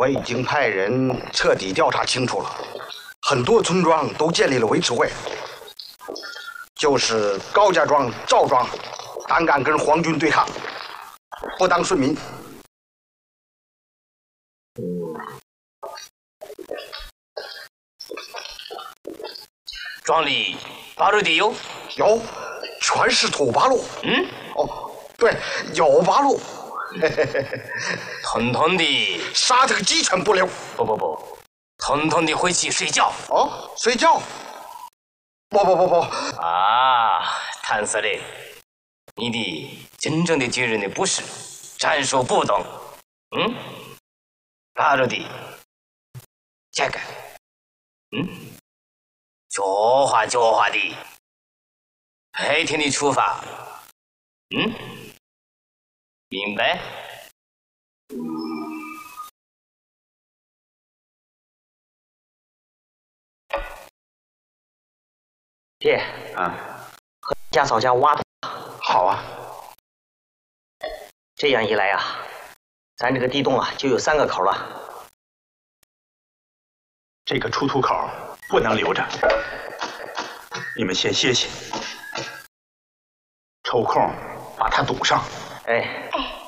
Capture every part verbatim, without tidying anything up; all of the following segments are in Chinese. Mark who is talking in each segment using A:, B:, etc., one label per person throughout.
A: 我已经派人彻底调查清楚了，很多村庄都建立了维持会，就是高家庄、赵庄胆敢跟皇军对抗，不当顺民。
B: 庄里八路地有？
A: 有，全是土八路。
B: 嗯，
A: 哦，对，有八路。
B: 统统的
A: 杀这个鸡犬不留。
B: 不不不，统统的回去睡觉。
A: 哦，睡觉？不不不不。
B: 啊，谭司令，你的真正的军人的不是战术不懂。嗯，八路的，这个，嗯。教化教化的，白天的处罚，嗯，明白？
C: 爹
A: 啊，
C: 和家嫂家挖土。
A: 好啊。
C: 这样一来啊，咱这个地洞啊就有三个口了。
D: 这个出土口不能留着，你们先歇歇，抽空把它堵上。
C: 哎，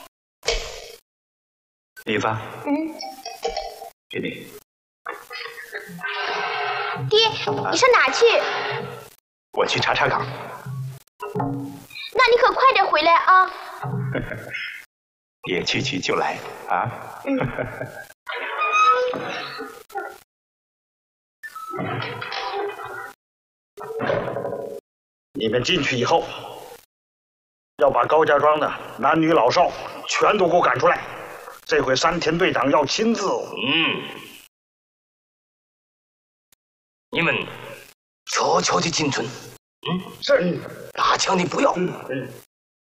D: 李子，
E: 嗯，
D: 给你。
E: 爹，你上哪去？
D: 我去查查岗。
E: 那你可快点回来啊！
D: 别去去就来啊！
E: 嗯。
A: 你们进去以后，要把高家庄的男女老少全都给我赶出来。这回山田队长要亲自。
B: 嗯，你们悄悄的进村。嗯，
A: 是。
B: 打枪的不要。
A: 嗯嗯。